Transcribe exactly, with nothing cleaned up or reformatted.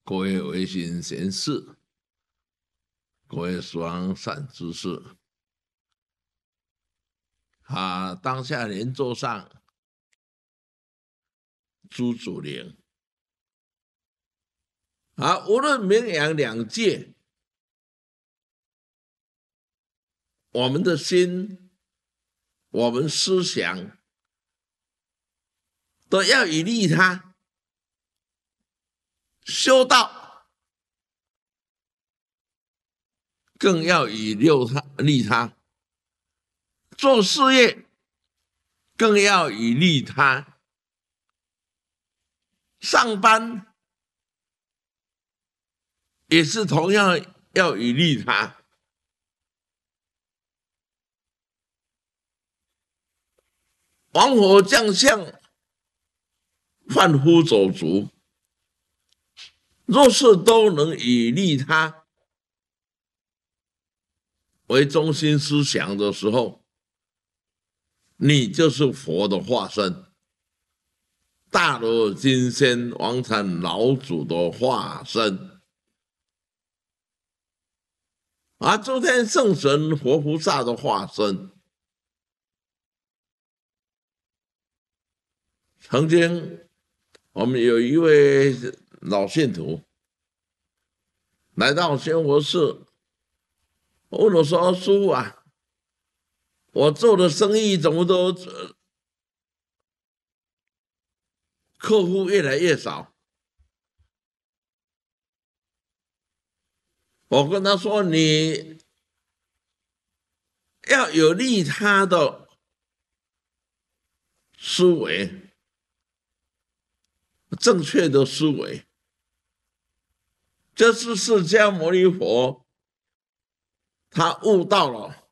各位维新贤士，各位双善知识，啊，当下连座上朱祖陵，啊，无论名扬两界，我们的心，我们思想，都要以利他，修道更要以六他利他，做事业更要以利他，上班也是同样要以利他。王侯将相，贩夫走卒，若是都能以利他为中心思想的时候，你就是佛的化身，大罗金仙王禅老祖的化身，啊，诸天圣神活菩萨的化身。曾经我们有一位老信徒来到宣佛寺，问我说：“师父啊，我做的生意怎么都客户越来越少？”我跟他说：“你要有利他的思维，正确的思维。这是释迦牟尼佛他悟到了